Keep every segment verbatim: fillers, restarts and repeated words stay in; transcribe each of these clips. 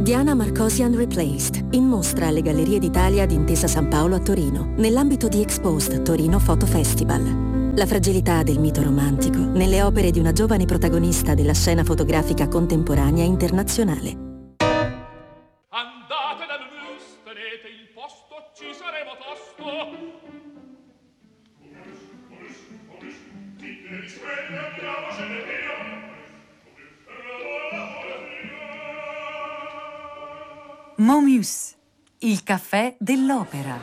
Diana Marcosian Replaced, in mostra alle Gallerie d'Italia di Intesa San Paolo a Torino, nell'ambito di Exposed Torino Photo Festival. La fragilità del mito romantico nelle opere di una giovane protagonista della scena fotografica contemporanea internazionale. Andate dal bus, tenete il posto, ci saremo tosto. Momus, il caffè dell'opera.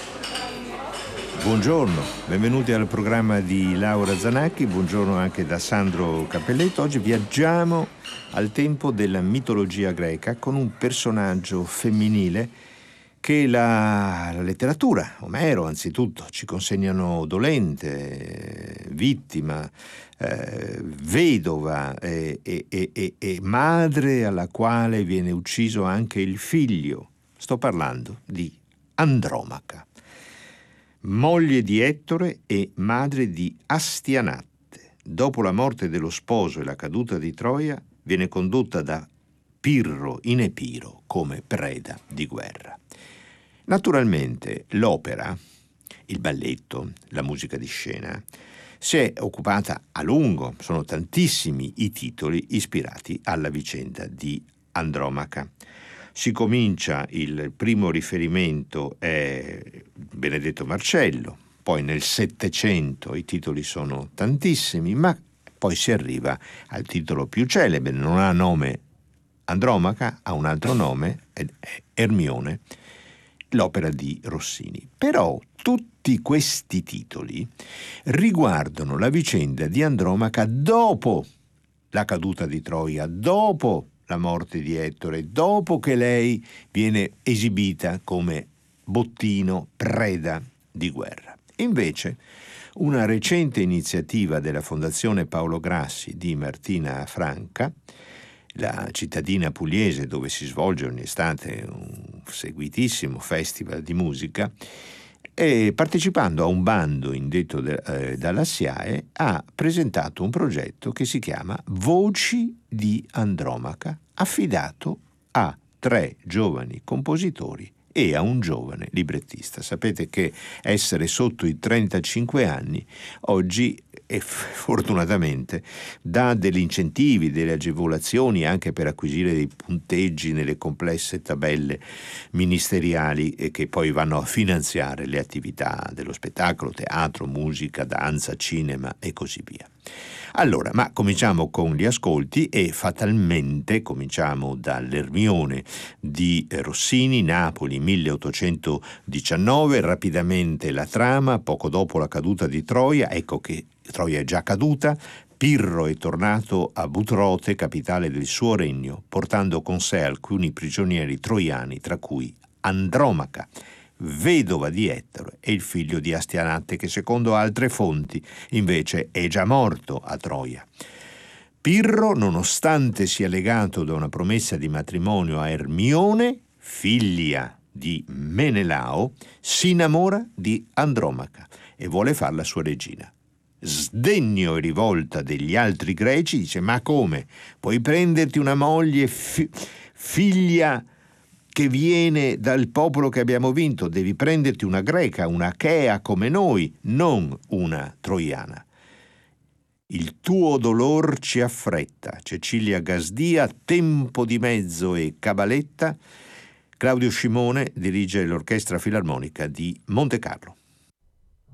Buongiorno, benvenuti al programma di Laura Zanacchi, buongiorno anche da Sandro Cappelletto. Oggi viaggiamo al tempo della mitologia greca con un personaggio femminile che la, la letteratura, Omero anzitutto, ci consegnano dolente, vittima, eh, vedova e, e, e, e madre alla quale viene ucciso anche il figlio. Sto parlando di Andromaca, moglie di Ettore e madre di Astianatte. Dopo la morte dello sposo e la caduta di Troia, viene condotta da Pirro in Epiro come preda di guerra. Naturalmente l'opera, il balletto, la musica di scena, si è occupata a lungo, sono tantissimi i titoli ispirati alla vicenda di Andromaca. Si comincia, il primo riferimento è Benedetto Marcello, poi nel Settecento i titoli sono tantissimi, ma poi si arriva al titolo più celebre, non ha nome Andromaca, ha un altro nome, è Ermione, l'opera di Rossini. Però tutti questi titoli riguardano la vicenda di Andromaca dopo la caduta di Troia, dopo la morte di Ettore, dopo che lei viene esibita come bottino, preda di guerra. Invece, una recente iniziativa della Fondazione Paolo Grassi di Martina Franca, la cittadina pugliese dove si svolge ogni estate un seguitissimo festival di musica, e partecipando a un bando indetto de, eh, dalla SIAE, ha presentato un progetto che si chiama Voci di Andromaca, affidato a tre giovani compositori e a un giovane librettista. Sapete che essere sotto i trentacinque anni oggi e fortunatamente dà degli incentivi, delle agevolazioni anche per acquisire dei punteggi nelle complesse tabelle ministeriali e che poi vanno a finanziare le attività dello spettacolo, teatro, musica, danza, cinema e così via. Allora, ma cominciamo con gli ascolti e fatalmente cominciamo dall'Ermione di Rossini, Napoli milleottocentodiciannove, rapidamente la trama, poco dopo la caduta di Troia, ecco che Troia è già caduta, Pirro è tornato a Butrote, capitale del suo regno, portando con sé alcuni prigionieri troiani, tra cui Andromaca, vedova di Ettore e il figlio di Astianatte, che secondo altre fonti invece è già morto a Troia. Pirro, nonostante sia legato da una promessa di matrimonio a Ermione, figlia di Menelao, si innamora di Andromaca e vuole farla sua regina. Sdegno e rivolta degli altri greci, dice: ma come? Puoi prenderti una moglie fi- figlia che viene dal popolo che abbiamo vinto? Devi prenderti una greca, una achea come noi, non una troiana. Il tuo dolor ci affretta. Cecilia Gasdia, Tempo di mezzo e Cabaletta. Claudio Scimone dirige l'Orchestra Filarmonica di Montecarlo.